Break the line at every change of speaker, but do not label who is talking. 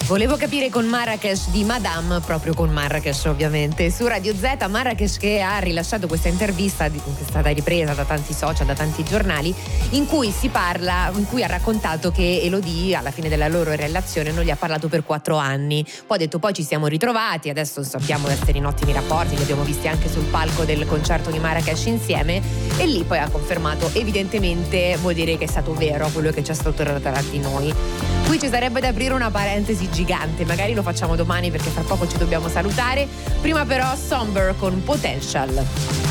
Volevo capire con Marrakesh di Madame, proprio con Marrakesh ovviamente, su Radio Z. Marrakesh che ha rilasciato questa intervista che è stata ripresa da tanti social, da tanti giornali, in cui ha raccontato che Elodie alla fine della loro relazione non gli ha parlato per 4 anni. Poi ha detto poi ci siamo ritrovati, adesso sappiamo essere in ottimi rapporti, li abbiamo visti anche sul palco del concerto di Marrakesh insieme, e lì poi ha confermato evidentemente vuol dire che è stato vero quello che c'è stato tra di noi. Qui ci sarebbe da aprire una parentesi gigante, magari lo facciamo domani perché fra poco ci dobbiamo salutare. Prima però Somber con Potential.